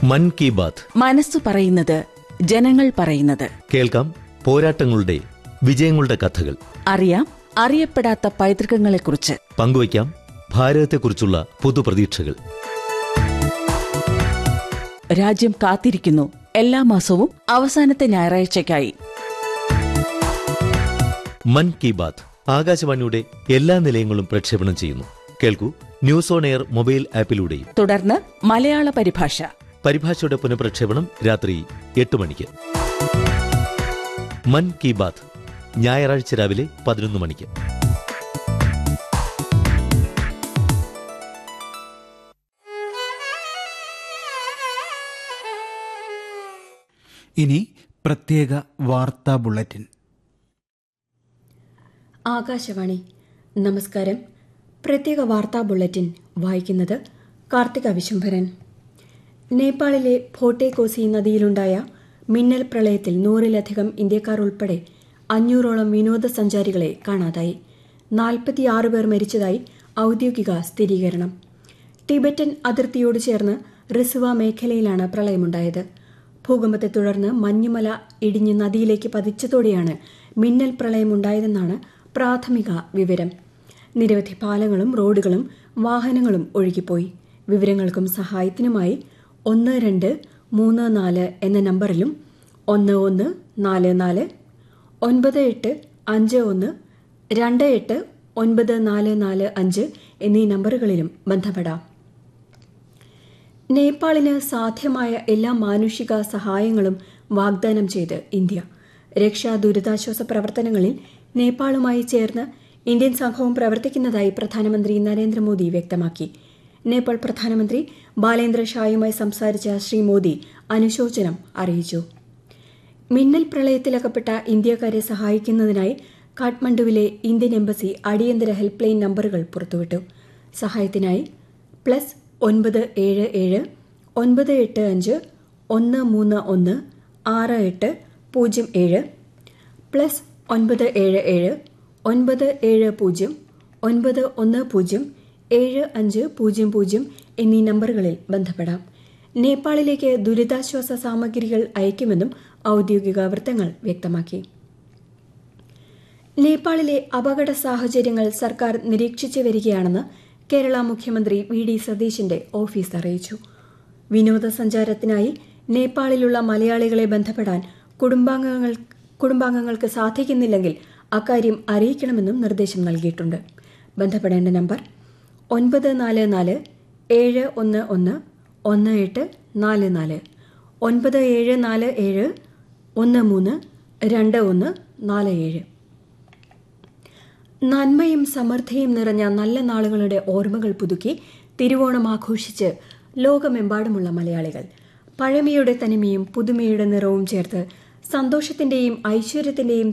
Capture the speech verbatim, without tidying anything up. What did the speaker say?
മൻ കി ബാത്ത്. മനസ്സു പറയുന്നത്, ജനങ്ങൾ പറയുന്നത്. കേൾക്കാം പോരാട്ടങ്ങളുടെ വിജയങ്ങളുടെ കഥകൾ. അറിയാം അറിയപ്പെടാത്ത പൈതൃകങ്ങളെക്കുറിച്ച്. പങ്കുവയ്ക്കാം ഭാരതത്തെക്കുറിച്ചുള്ള പുതുപ്രതീക്ഷകൾ. രാജ്യം കാത്തിരിക്കുന്നു എല്ലാ മാസവും അവസാനത്തെ ഞായറാഴ്ചയ്ക്കായി. മൻ കി ബാത്ത് ആകാശവാണിയുടെ എല്ലാ നിലയങ്ങളും പ്രക്ഷേപണം ചെയ്യുന്നു. കേൾക്കൂ, ന്യൂസ് ഓൺ എയർ മൊബൈൽ ആപ്പിലൂടെയും. തുടർന്ന് മലയാള പരിഭാഷ. പരിഭാഷയുടെ പുനഃപ്രക്ഷേപണം രാത്രി എട്ട് മണിക്ക്. മൻ കി ബാത്ത് ഞായറാഴ്ച രാവിലെ പതിനൊന്ന് മണിക്ക്. ഇനി പ്രത്യേക വാർത്താ ബുള്ളറ്റിൻ. ആകാശവാണി. നമസ്കാരം. പ്രത്യേക വാർത്താ ബുള്ളറ്റിൻ വായിക്കുന്നത് കാർത്തിക വിശംഭരൻ. നേപ്പാളിലെ ഭോട്ടെ-കോസി നദിയിലുണ്ടായ മിന്നൽ പ്രളയത്തിൽ നൂറിലധികം ഇന്ത്യക്കാർ ഉൾപ്പെടെ അഞ്ഞൂറോളം വിനോദസഞ്ചാരികളെ കാണാതായി. നാൽപ്പത്തിയാറ് പേർ മരിച്ചതായി ഔദ്യോഗിക സ്ഥിരീകരണം. ടിബറ്റൻ അതിർത്തിയോട് ചേർന്ന് റിസുവ മേഖലയിലാണ് പ്രളയമുണ്ടായത്. ഭൂകമ്പത്തെ തുടർന്ന് മഞ്ഞുമല ഇടിഞ്ഞ് നദിയിലേക്ക് പതിച്ചതോടെയാണ് മിന്നൽ പ്രളയമുണ്ടായതെന്നാണ് പ്രാഥമിക വിവരം. നിരവധി പാലങ്ങളും റോഡുകളും വാഹനങ്ങളും ഒഴുകിപ്പോയി. വിവരങ്ങൾക്കും സഹായത്തിനുമായി ഒന്ന് രണ്ട് മൂന്ന് നാല് എന്ന നമ്പറിലും ഒന്ന് ഒന്ന് നാല് നാല് ഒൻപത് എട്ട് അഞ്ച് ഒന്ന് രണ്ട് എട്ട് ഒൻപത് നാല് നാല് അഞ്ച് എന്നീ നമ്പറുകളിലും ബന്ധപ്പെടാം. നേപ്പാളിന് സാധ്യമായ എല്ലാ മാനുഷിക സഹായങ്ങളും വാഗ്ദാനം ചെയ്ത് ഇന്ത്യ. രക്ഷാ ദുരിതാശ്വാസ പ്രവർത്തനങ്ങളിൽ നേപ്പാളുമായി ചേർന്ന് ഇന്ത്യൻ സംഘവും പ്രവർത്തിക്കുന്നതായി പ്രധാനമന്ത്രി നരേന്ദ്രമോദി വ്യക്തമാക്കി. നേപ്പാൾ പ്രധാനമന്ത്രി ബാലേന്ദ്ര ഷായുമായി സംസാരിച്ച ശ്രീ മോദി അനുശോചനം അറിയിച്ചു. മിന്നൽ പ്രളയത്തിലകപ്പെട്ട ഇന്ത്യക്കാരെ സഹായിക്കുന്നതിനായി കാഠ്മണ്ഡുവിലെ ഇന്ത്യൻ എംബസി അടിയന്തര ഹെൽപ്പ് ലൈൻ നമ്പറുകൾ പുറത്തുവിട്ടു. സഹായത്തിനായി പ്ലസ് ഒൻപത് ഏഴ് ഏഴ് ഒൻപത് എട്ട് അഞ്ച് ഒന്ന് മൂന്ന് ഒന്ന് ആറ് എട്ട് പൂജ്യം ഏഴ്, പ്ലസ് ഒൻപത് ഏഴ് ഏഴ് ഒൻപത് ഏഴ് പൂജ്യം ഒൻപത് ഒന്ന് പൂജ്യം ഏഴ് അഞ്ച് പൂജ്യം പൂജ്യം എന്നീ നമ്പറുകളിൽ ബന്ധപ്പെടാം. നേപ്പാളിലേക്ക് ദുരിതാശ്വാസ സാമഗ്രികൾ അയക്കുമെന്നും ഔദ്യോഗിക വൃത്തങ്ങൾ വ്യക്തമാക്കി. നേപ്പാളിലെ അപകട സാഹചര്യങ്ങൾ സർക്കാർ നിരീക്ഷിച്ചു വരികയാണെന്ന് കേരള മുഖ്യമന്ത്രി വി ഡി സതീശന്റെ ഓഫീസ് അറിയിച്ചു. വിനോദസഞ്ചാരത്തിനായി നേപ്പാളിലുള്ള മലയാളികളെ ബന്ധപ്പെടാൻ കുടുംബാംഗങ്ങൾ കുടുംബാംഗങ്ങൾക്ക് സാധിക്കുന്നില്ലെങ്കിൽ അക്കാര്യം അറിയിക്കണമെന്നും നിർദ്ദേശം നൽകിയിട്ടുണ്ട്. ബന്ധപ്പെടേണ്ട നമ്പർ ഒൻപത് നാല് നാല് ഏഴ് ഒന്ന് ഒന്ന് ഒന്ന് എട്ട് നാല് നാല്, ഒൻപത് ഏഴ് നാല് ഏഴ് ഒന്ന് മൂന്ന് രണ്ട് ഒന്ന് നാല് ഏഴ്. നന്മയും സമൃദ്ധിയും നിറഞ്ഞ നല്ല നാളുകളുടെ ഓർമ്മകൾ പുതുക്കി തിരുവോണം ആഘോഷിച്ച് ലോകമെമ്പാടുമുള്ള മലയാളികൾ. പഴമയുടെ തനിമയും പുതുമയുടെ നിറവും ചേർത്ത് സന്തോഷത്തിന്റെയും ഐശ്വര്യത്തിന്റെയും